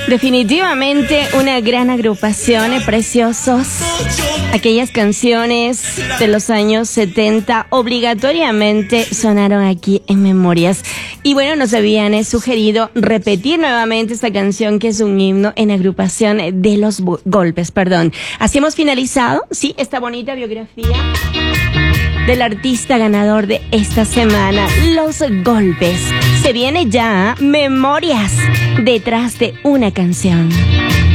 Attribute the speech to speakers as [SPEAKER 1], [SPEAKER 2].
[SPEAKER 1] Definitivamente una gran agrupación, preciosos. Aquellas canciones de los años 70 obligatoriamente sonaron aquí en Memorias. Y bueno, nos habían sugerido repetir nuevamente esta canción que es un himno en agrupación de Los Golpes, perdón. Así hemos finalizado, sí, esta bonita biografía del artista ganador de esta semana, Los Golpes. Se viene ya Memorias detrás de una canción.